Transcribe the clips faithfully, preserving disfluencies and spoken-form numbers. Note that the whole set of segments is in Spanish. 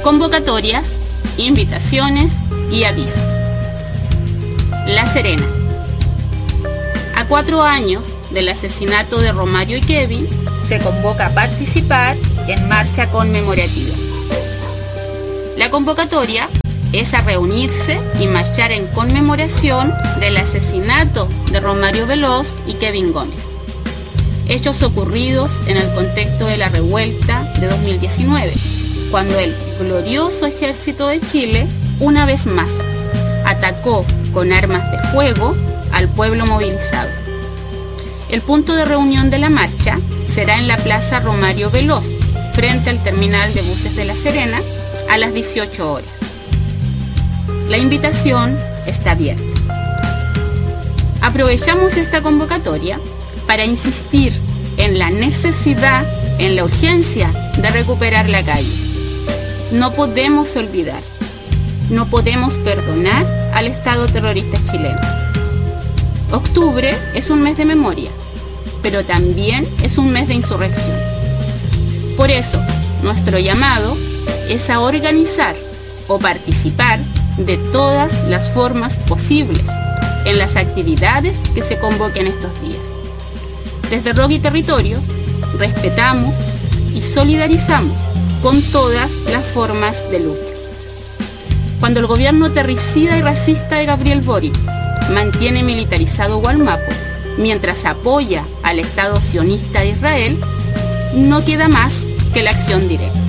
convocatorias, invitaciones y avisos. La Serena. A cuatro años del asesinato de Romario y Kevin, se convoca a participar en marcha conmemorativa. La convocatoria es a reunirse y marchar en conmemoración del asesinato de Romario Veloz y Kevin Gómez. Hechos ocurridos en el contexto de la revuelta de dos mil diecinueve, cuando el glorioso ejército de Chile, una vez más, atacó con armas de fuego al pueblo movilizado. El punto de reunión de la marcha será en la Plaza Romario Veloz, frente al terminal de buses de La Serena, a las dieciocho horas. La invitación está abierta. Aprovechamos esta convocatoria para insistir en la necesidad, en la urgencia de recuperar la calle. No podemos olvidar, no podemos perdonar al Estado terrorista chileno. Octubre es un mes de memoria, pero también es un mes de insurrección. Por eso, nuestro llamado es a organizar o participar de todas las formas posibles en las actividades que se convoquen estos días. Desde Rock y Territorios, respetamos y solidarizamos con todas las formas de lucha. Cuando el gobierno terricida y racista de Gabriel Boric mantiene militarizado Gualmapu, mientras apoya al Estado sionista de Israel, no queda más que la acción directa.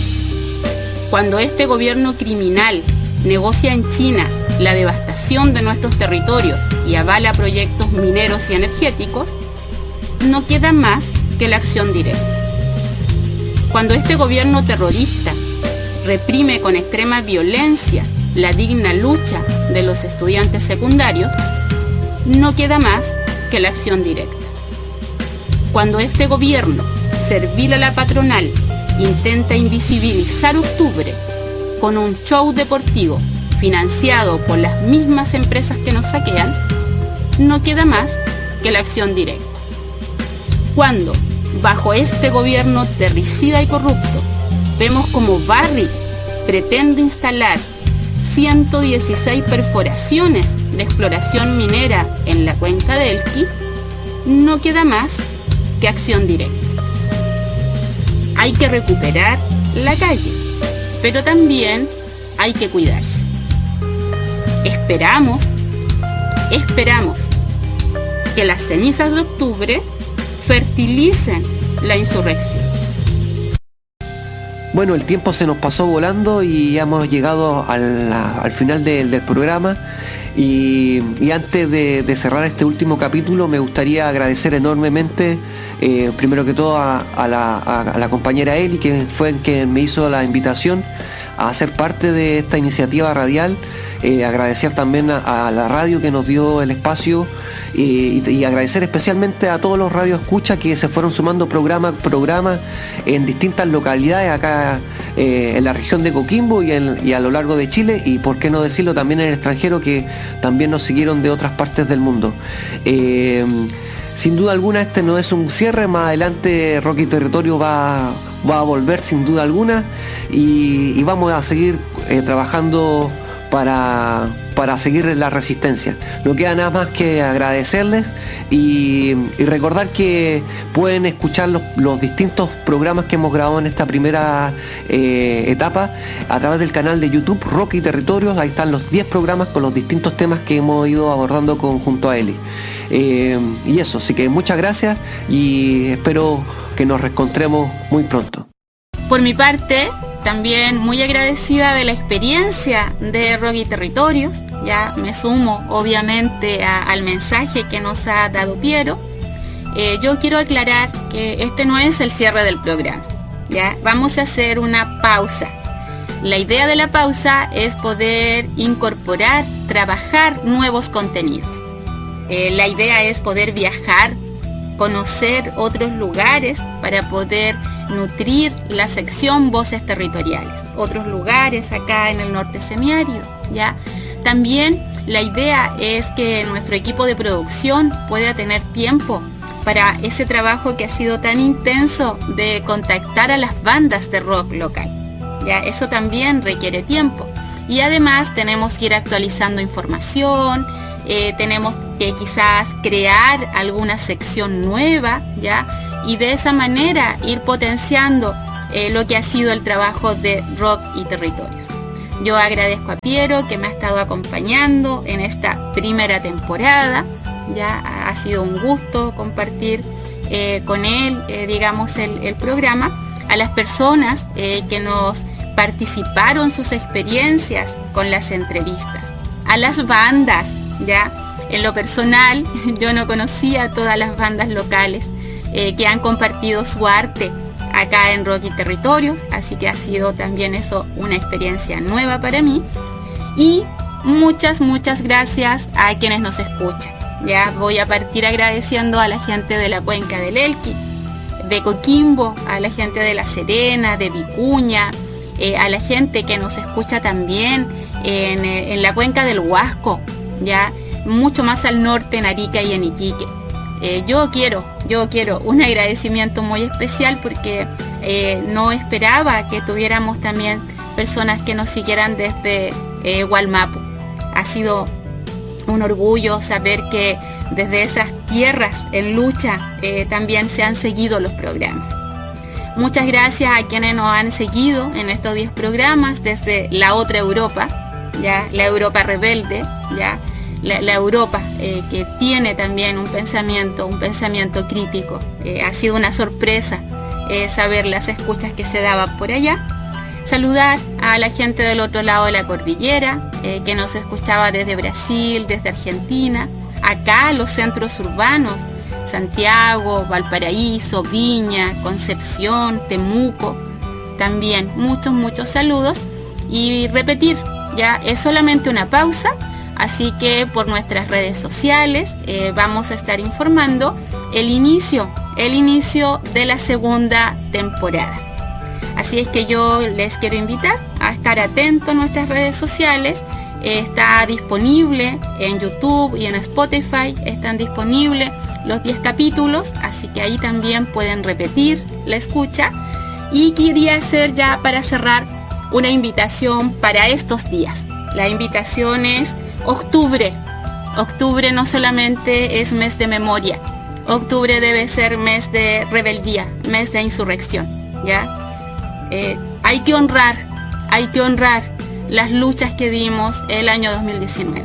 Cuando este gobierno criminal negocia en China la devastación de nuestros territorios y avala proyectos mineros y energéticos, no queda más que la acción directa. Cuando este gobierno terrorista reprime con extrema violencia la digna lucha de los estudiantes secundarios, no queda más que la acción directa. Cuando este gobierno, servil a la patronal, intenta invisibilizar octubre con un show deportivo financiado por las mismas empresas que nos saquean, no queda más que la acción directa. Cuando, bajo este gobierno terricida y corrupto, vemos como Barrick pretende instalar ciento dieciséis perforaciones de exploración minera en la cuenca del Elqui, no queda más que acción directa. Hay que recuperar la calle, pero también hay que cuidarse. Esperamos, esperamos que las cenizas de octubre fertilicen la insurrección. Bueno, el tiempo se nos pasó volando y ya hemos llegado al, al final de, del programa. Y, y antes de, de cerrar este último capítulo, me gustaría agradecer enormemente, eh, primero que todo, a, a, la, a, a la compañera Eli, que fue quien me hizo la invitación a ser parte de esta iniciativa radial. Eh, agradecer también a, a la radio que nos dio el espacio, eh, y, y agradecer especialmente a todos los radioescuchas que se fueron sumando programa a programa en distintas localidades acá eh, en la región de Coquimbo y, en, y a lo largo de Chile, y por qué no decirlo también en el extranjero, que también nos siguieron de otras partes del mundo. Eh, sin duda alguna este no es un cierre, más adelante Rock y Territorio va, va a volver sin duda alguna, y, y vamos a seguir eh, trabajando para, para seguir la resistencia. No queda nada más que agradecerles y, y recordar que pueden escuchar los, los distintos programas que hemos grabado en esta primera eh, etapa a través del canal de YouTube Rock y Territorios. Ahí están los diez programas con los distintos temas que hemos ido abordando con, junto a Eli. Eh, y eso, así que muchas gracias y espero que nos reencontremos muy pronto. Por mi parte, también muy agradecida de la experiencia de Rock y Territorios. Ya me sumo obviamente a, al mensaje que nos ha dado Piero. Eh, yo quiero aclarar que este no es el cierre del programa. Ya vamos a hacer una pausa. La idea de la pausa es poder incorporar, trabajar nuevos contenidos. Eh, la idea es poder viajar, conocer otros lugares para poder nutrir la sección Voces Territoriales, otros lugares acá en el norte semiárido, ¿ya? También la idea es que nuestro equipo de producción pueda tener tiempo para ese trabajo que ha sido tan intenso de contactar a las bandas de rock local, ya eso también requiere tiempo. Y además tenemos que ir actualizando información, eh, tenemos que quizás crear alguna sección nueva, ya, y de esa manera ir potenciando eh, lo que ha sido el trabajo de Rock y Territorios. Yo agradezco a Piero que me ha estado acompañando en esta primera temporada, ya ha sido un gusto compartir eh, con él, eh, digamos, el, el programa. A las personas eh, que nos participaron sus experiencias con las entrevistas, a las bandas, ya, en lo personal yo no conocía a todas las bandas locales eh, que han compartido su arte acá en Rock y Territorios, así que ha sido también eso una experiencia nueva para mí. Y muchas, muchas gracias a quienes nos escuchan. Ya voy a partir agradeciendo a la gente de la cuenca del Elqui, de Coquimbo, a la gente de La Serena, de Vicuña, eh, a la gente que nos escucha también en, en la cuenca del Huasco, ya mucho más al norte, en Arica y en Iquique. Eh, yo quiero, yo quiero un agradecimiento muy especial porque eh, no esperaba que tuviéramos también personas que nos siguieran desde eh, Hualmapu. Ha sido un orgullo saber que desde esas tierras en lucha eh, también se han seguido los programas. Muchas gracias a quienes nos han seguido en estos diez programas desde la otra Europa, ya la Europa rebelde, ya la, la Europa eh, que tiene también un pensamiento, un pensamiento crítico. Eh, ha sido una sorpresa eh, saber las escuchas que se daban por allá. Saludar a la gente del otro lado de la cordillera, eh, que nos escuchaba desde Brasil, desde Argentina, acá los centros urbanos, Santiago, Valparaíso, Viña, Concepción, Temuco, también muchos, muchos saludos. Y repetir, ya es solamente una pausa, así que por nuestras redes sociales eh, vamos a estar informando el inicio, el inicio de la segunda temporada. Así es que yo les quiero invitar a estar atentos a nuestras redes sociales. Eh, está disponible en YouTube y en Spotify, están disponibles los diez capítulos, así que ahí también pueden repetir la escucha. Y quería hacer ya para cerrar una invitación para estos días. La invitación es octubre. Octubre no solamente es mes de memoria, octubre debe ser mes de rebeldía, mes de insurrección, ¿ya? Eh, hay que honrar, hay que honrar las luchas que dimos el año dos mil diecinueve.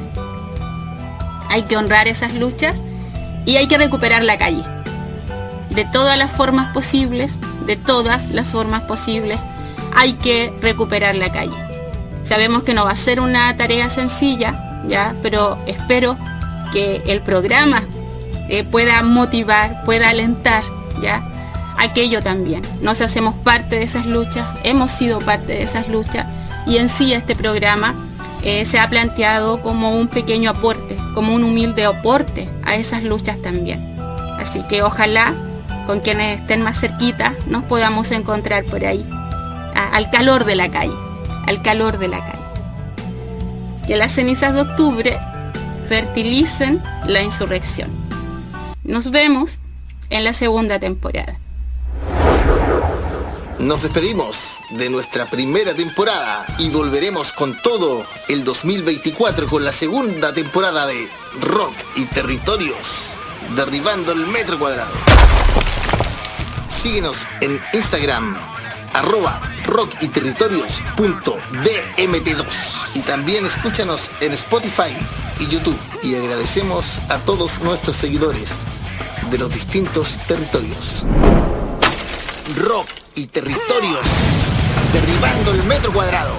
Hay que honrar esas luchas y hay que recuperar la calle. De todas las formas posibles, de todas las formas posibles, hay que recuperar la calle. Sabemos que no va a ser una tarea sencilla, ¿ya? Pero espero que el programa eh, pueda motivar, pueda alentar, ¿ya? Aquello también. Nos hacemos parte de esas luchas, hemos sido parte de esas luchas y en sí este programa eh, se ha planteado como un pequeño aporte, como un humilde aporte a esas luchas también. Así que ojalá con quienes estén más cerquita nos podamos encontrar por ahí, a, al calor de la calle, al calor de la calle. Que las cenizas de octubre fertilicen la insurrección. Nos vemos en la segunda temporada. Nos despedimos de nuestra primera temporada y volveremos con todo el dos mil veinticuatro con la segunda temporada de Rock y Territorios, derribando el metro cuadrado. Síguenos en Instagram, arroba rock y territorios punto d m t dos, y también escúchanos en Spotify y YouTube. Y agradecemos a todos nuestros seguidores de los distintos territorios. Rock y Territorios, derribando el metro cuadrado.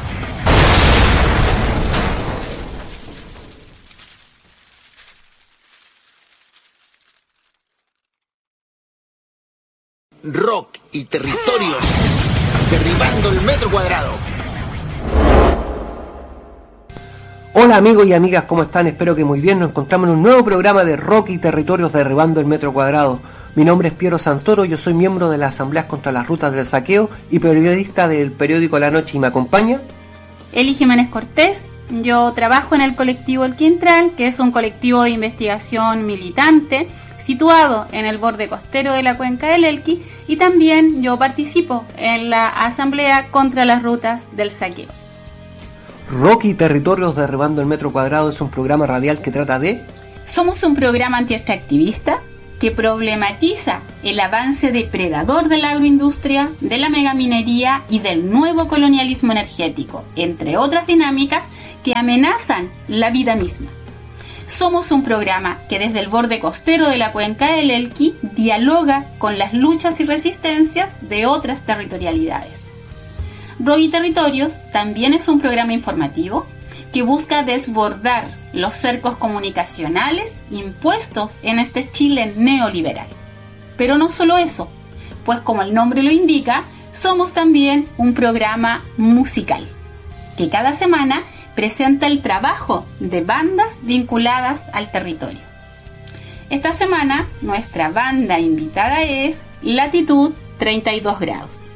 Rock y Territorios, derribando el metro cuadrado. Hola amigos y amigas, ¿cómo están? Espero que muy bien. Nos encontramos en un nuevo programa de Rock y Territorios, derribando el metro cuadrado. Mi nombre es Piero Santoro, yo soy miembro de las Asambleas contra las Rutas del Saqueo y periodista del periódico La Noche, y me acompaña Eli Jiménez Cortés. Yo trabajo en el colectivo El Quintral, que es un colectivo de investigación militante, situado en el borde costero de la cuenca del Elqui, y también yo participo en la asamblea contra las rutas del saqueo. Rock y Territorios Derribando el Metro Cuadrado es un programa radial que trata de... Somos un programa antiextractivista que problematiza el avance depredador de la agroindustria, de la megaminería y del nuevo colonialismo energético, entre otras dinámicas que amenazan la vida misma. Somos un programa que desde el borde costero de la cuenca del Elqui dialoga con las luchas y resistencias de otras territorialidades. Rock y Territorios también es un programa informativo que busca desbordar los cercos comunicacionales impuestos en este Chile neoliberal. Pero no solo eso, pues como el nombre lo indica, somos también un programa musical, que cada semana presenta el trabajo de bandas vinculadas al territorio. Esta semana nuestra banda invitada es Latitud treinta y dos grados.